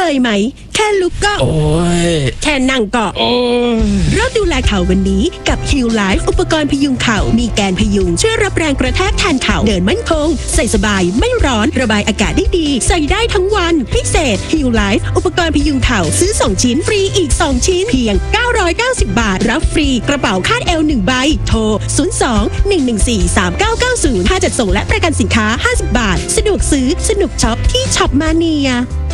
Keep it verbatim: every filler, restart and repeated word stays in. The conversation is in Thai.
ยไหมแค่ลุกก็โอ้ยแค่นั่งก็โอ้ยเริ่มดูแลเข่าวันนี้กับ Heal Life อุปกรณ์พยุงเข่ามีแกนพยุงช่วยรับแรงกระแทกแทนเข่าเดินมั่นคงใส่สบายไม่ร้อนระบายอากาศได้ดีใส่ได้ทั้งวันพิเศษ Heal Life อุปกรณ์พยุงเข่าซื้อสองชิ้นฟรีอีกสองชิ้นเพียงเก้าร้อยเก้าสิบบาทรับฟรีกระเป๋าคาดเอวหนึ่งใบโทรศูนย์ สอง หนึ่ง หนึ่ง สี่ สาม เก้า เก้า ศูนย์ค่าจัดส่งและประกันสินค้าห้าสิบบาทสะดวกซื้อสนุกช็อปที่ช็อปมาเนีย